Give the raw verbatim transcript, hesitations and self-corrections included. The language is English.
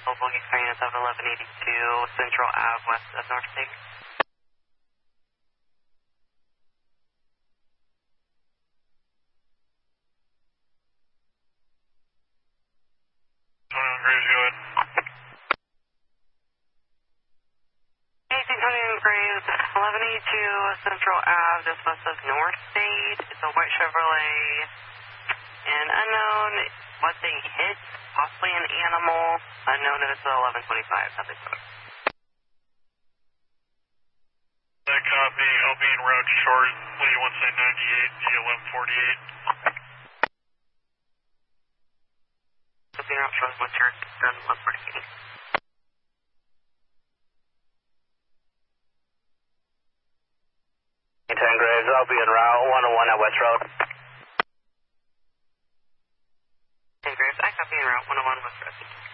Bogey Sky units of eleven eighty-two Central Ave west of North State. twenty-one Graves, go ahead. eighteen twenty-one Graves, eleven eighty-two Central Ave, just west of North State. It's a white Chevrolet. And unknown what they hit, possibly an animal. Unknown if it's at eleven twenty-five. How they put it. That copy. I'll be en route shortly once I ninety-eight, D eleven forty-eight. I'll be en route shortly once you're done eleven forty-eight. ten Graves, I'll be en route one oh one at West Road. ten Graves, I copy en route one oh one West Road.